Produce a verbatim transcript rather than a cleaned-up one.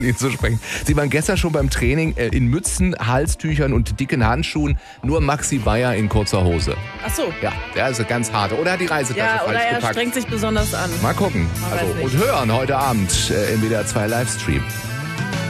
ihn zu sprechen. Sie waren gestern schon beim Training äh, in Mützen, Halstüchern und dicken Handschuhen. Nur Maxi Bayer in kurzer Hose. Ach so. Ja, der ist ganz hart. Oder hat die Reisetasche Ja, falsch oder er gepackt? strengt sich besonders an. Mal gucken. Man Also, weiß nicht. und hören heute Abend äh, im W D R zwei Livestream.